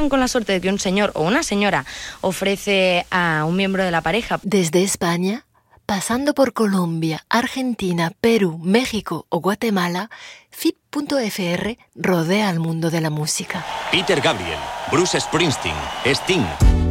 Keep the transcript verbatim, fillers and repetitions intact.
corren con la suerte de que un señor o una señora ofrece a un miembro de la pareja. Desde España, pasando por Colombia, Argentina, Perú, México o Guatemala, F I P punto F R rodea al mundo de la música. Peter Gabriel, Bruce Springsteen, Sting.